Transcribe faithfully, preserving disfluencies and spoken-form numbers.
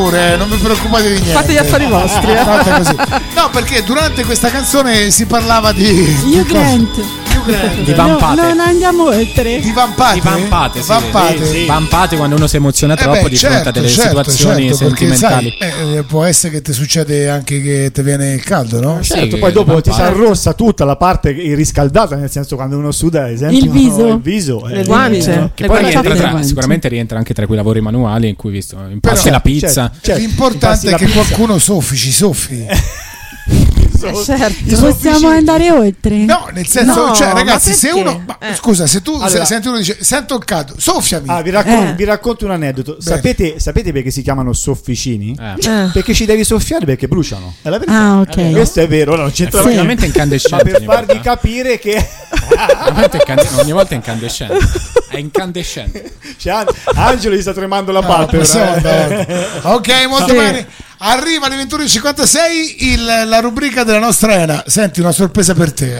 Non vi preoccupate di niente. Fate gli affari vostri. Eh. Fate così. No, perché durante questa canzone si parlava di Hugh Grant. Hugh Grant. Di vampate. No, non andiamo oltre. Di vampate. Di vampate, sì, vampate. sì, sì. Vampate quando uno si emoziona troppo eh beh, di certo, fronte a delle certo, situazioni certo, sentimentali. Perché, sai, eh, può essere che ti succede anche che ti viene il caldo, no? Certo, Sì, poi dopo vampate. ti si arrossa tutta la parte riscaldata, nel senso quando uno suda, ad esempio, Il viso. no, il viso Le eh, guance. no. Che Le poi guardate rientra tra, davanti. sicuramente rientra anche tra quei lavori manuali in cui visto impasti Però, la pizza. certo, certo. L'importante è Impasti che la pizza. qualcuno soffi, ci soffi. Eh, certo. I soffici- Possiamo andare oltre? No, nel senso, No, cioè, ma ragazzi, se perché? uno. Ma, Eh. scusa, se tu Allora- se, senti uno dice sento il caldo, soffiami. Ah, vi, raccon- Eh. vi racconto un aneddoto. Sapete, sapete perché si chiamano sofficini? Eh. Eh. Perché ci devi soffiare perché bruciano. È la verità. Ah, ok. Questo è vero, non c'entra È niente. finalmente Ma incandescente. per ogni farvi volta. capire che Veramente incande- ogni volta è incandescente. È incandescente. cioè, An- Angelo gli sta tremando la No, palpebra. possiamo eh. andare. Ok, molto Sì. bene. Arriva alle ventuno e cinquantasei il- la rubrica della nostra Ena. Senti, una sorpresa per te.